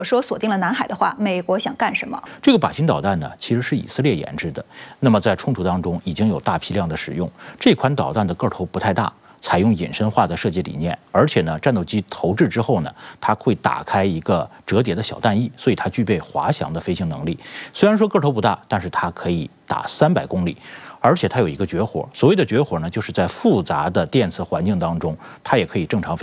说锁定了南海的话，美国想干什么？ 这个靶心导弹呢，其实是以色列研制的。那么在冲突当中已经有大批量的使用。这款导弹的个头不太大，采用隐身化的设计理念，而且呢，战斗机投掷之后呢，它会打开一个折叠的小弹翼，所以它具备滑翔的飞行能力。虽然说个头不大，但是它可以打300公里。而且它有一个绝活，所谓的绝活呢，就是在复杂的电磁环境当中，它也可以正常飞。